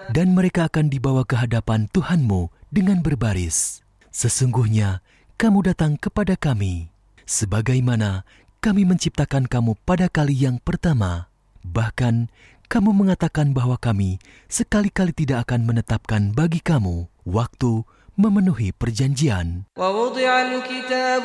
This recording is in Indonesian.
Dan mereka akan dibawa ke hadapan Tuhanmu dengan berbaris. Sesungguhnya kamu datang kepada kami, sebagaimana kami menciptakan kamu pada kali yang pertama. Bahkan kamu mengatakan bahwa kami sekali-kali tidak akan menetapkan bagi kamu waktu memenuhi perjanjian.